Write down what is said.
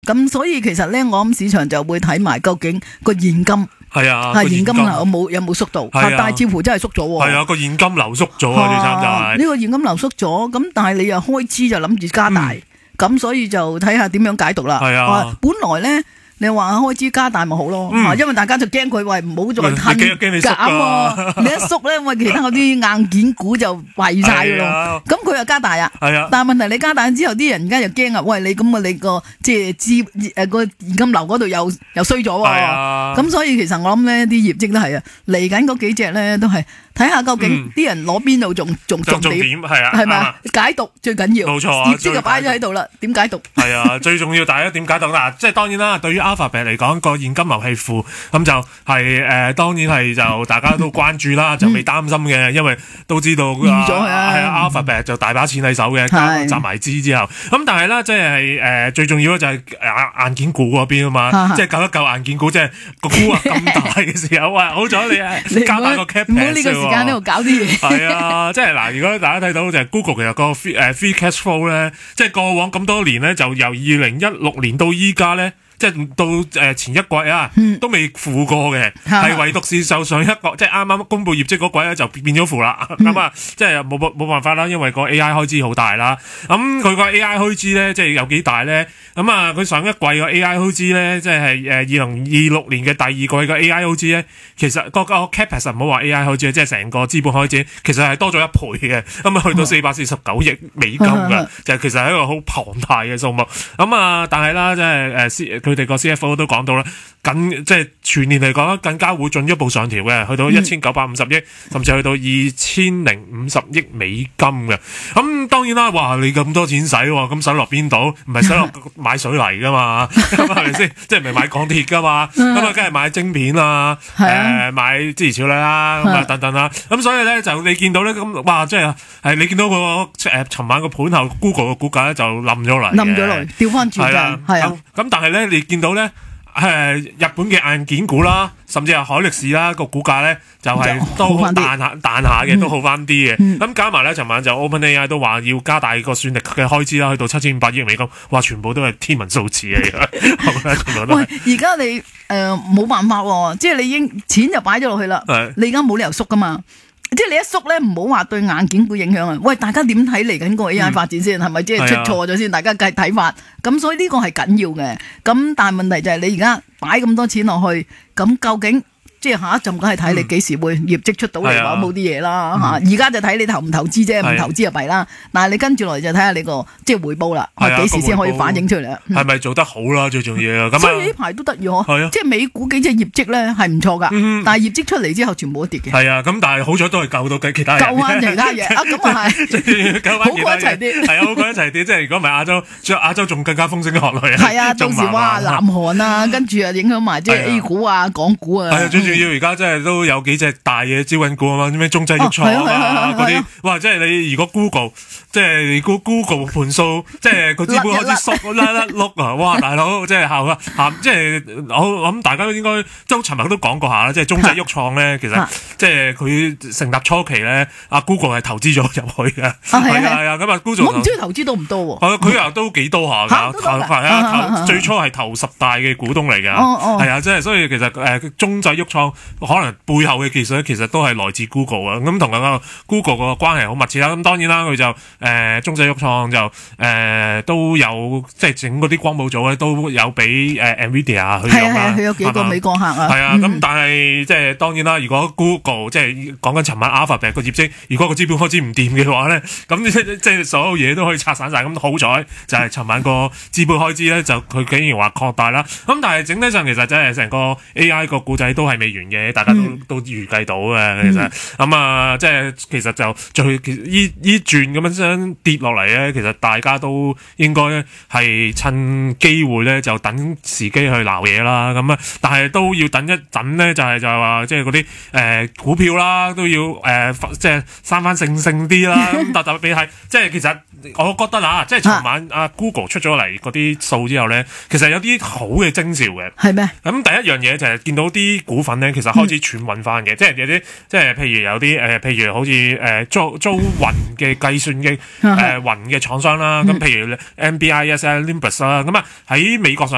咁所以其實咧，我諗市場就會睇埋究竟個現金。 係啊， 現金有冇縮到？但係似乎真係縮咗喎。 係啊，個現金流縮咗啊！最慘就係呢個現金流縮咗，咁但係你又開支就諗住加大，咁所以就睇下點樣解讀啦。 係啊， 本來咧。你話開支加大咪好咯，因為大家就驚佢喂唔好再吞減喎，你一縮咧，喂其他嗰啲硬件股就壞晒噶咯，咁佢又加大啊，但係問題你加大之後，啲人而家又驚啊，喂你咁啊你個即係個現金流嗰度又衰咗喎，咁所以其實我諗咧啲業績都係啊，嚟緊嗰幾隻咧都係睇下究竟啲人攞邊度仲重點係咪解讀最緊要， 冇錯， 業績就擺咗喺度啦，點解讀？ 係啊，最重要大家點解讀嗱，即係當然啦，對於Alphabet 嚟講個現金流係負，咁就係當然係就大家都關注啦，就未擔心嘅，因為都知道Alphabet 就大把錢喺手嘅，集埋資之後，咁但係咧即係最重要咧就係硬件股嗰邊啊嘛，即係救一救硬件股，即係個估啊咁大嘅時候，哇！好彩你加大個 capex 喎，唔好呢個時間喺度搞啲嘢。係啊，即係嗱，如果大家睇到就係 Google 其實個free cash flow 咧，即係過往咁多年咧，就由2016年到依家咧。即係到前一季啊，都未負過嘅，係唯獨是就上一個即係啱啱公佈業績嗰季咧就變咗負啦。咁啊，即係冇辦法啦，因為個 AI 開支好大啦。咁佢個 AI 開支咧，即係有幾大咧？咁啊，佢上一季個 AI 開支咧，即係2026年嘅第二季嘅 AI 開支咧，其實個 capex 唔好話 AI 開支，即係成個資本開支，其實係多咗1倍嘅。咁啊，去到449億美金㗎，就其實係一個好龐大嘅數目。咁啊，但係啦，即係佢哋個 CFO 都講到啦，即係全年嚟講更加會進一步上調嘅，去到1950億，甚至去到2050億美金嘅。咁當然啦，哇！你咁多錢使喎，咁使落邊度？唔係使落買水泥噶嘛，係咪先？即係唔係買鋼鐵噶嘛？咁啊，梗係買晶片啊，買諸如此類啦，咁啊等等啦。咁所以咧就你見到咧咁，哇！即係你見到個尋晚個盤後 Google 嘅股價咧就冧咗嚟，掉翻轉嘅，係啊。咁但係咧你見到咧日本嘅硬件股啦，甚至係海力士啦個股價咧就係都彈下嘅，都好翻啲嘅。咁加埋咧，尋晚就 OpenAI 都話要加大個算力嘅開支啦，去到7500億美金，哇！全部都係天文數字嚟嘅。 喂，而家你冇辦法喎，即係你已經錢就擺咗落去啦，你而家冇理由縮噶嘛。即係你一縮咧，唔好話對硬件股影響啊！喂，大家點睇嚟緊個 AI 發展先？係咪即係出錯咗先？大家計睇法。咁所以呢個係緊要嘅。咁但係問題就係你而家擺咁多錢落去，咁究竟？即係下一陣梗係睇你幾時會業績出到嚟話冇啲嘢啦嚇，而家就睇你投唔投資啫，唔投資就弊啦。但係你跟住落嚟就睇下你個即係回報啦，幾時先可以反映出嚟？係咪做得好啦？最重要啊！ 所以呢排都得意喎，即係美股幾隻業績咧係唔錯㗎，但係業績出嚟之後全部都跌嘅。係啊，咁但係好彩都係救到其他嘢。 救翻其他嘢啊！咁啊係， 救翻其他嘢。好過一齊跌。係啊，好過一齊跌。即係如果唔係亞洲仲更加風聲鶴唳啊！ 係啊，到時哇南韓啊，跟住啊影響埋即係 A 股啊、港股啊。 係啊，最重要而家真係都有幾隻大嘅招緊股啊嘛，咩中製藥廠啊嗰啲，哇！即係你如果 Google 即係 Google 盤數，即係個資本開始縮甩碌啊！哇，大佬即係即係我諗大家都應該都尋日都講過下啦，即係中製藥廠咧，其實即係佢成立初期咧，阿 Google 係投資咗入去嘅，係啊，咁啊 Google 我唔知佢投資多唔多喎， 佢又都幾多下㗎，係啊，最初係頭10大嘅股東嚟㗎，係啊，即係所以其實中製藥廠可能背後嘅技術其實都係來自 Google 啊，咁同個 Google 個關係好密切啦。咁當然啦，佢就中製藥廠就都有即係整嗰啲光譜組咧，都有俾NVIDIA 去用啦。 佢有幾個美國客啊。 係啊，咁但係即係當然啦，如果 Google 即係講緊尋晚 Alphabet 個業績，如果個資本開支唔掂嘅話咧，咁即係所有嘢都可以拆散晒。咁好彩就係尋晚個資本開支咧，就佢竟然話擴大啦。咁但係整體上其實真係成個 AI 個故仔都係未完嘅，大家都預計到嘅。其實咁啊，即係其實就最依轉咁樣跌落嚟咧，其實大家都應該係趁機會咧，就等時機去撈嘢啦。咁啊，但係都要等一等咧，就係話即係嗰啲股票啦，都要即係生翻性啲啦。咁特別係即係其實我覺得啊，即係尋晚Google 出咗嚟嗰啲數之後咧，其實有啲好嘅徵兆嘅。係咩？咁第一樣嘢就係見到啲股份咧，其實開始轉運翻嘅，即係有啲即係譬如有啲譬如好似租雲嘅計算嘅雲嘅廠商啦，咁譬如 NBIS、Limbus 啦，咁啊喺美國上